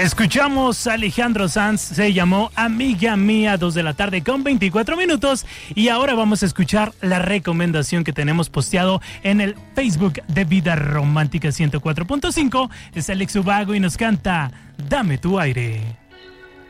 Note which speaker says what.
Speaker 1: Escuchamos a Alejandro Sanz, se llamó Amiga Mía, 2 de la tarde con 24 minutos. Y ahora vamos a escuchar la recomendación que tenemos posteado en el Facebook de Vida Romántica 104.5. Es Alex Ubago y nos canta Dame tu aire.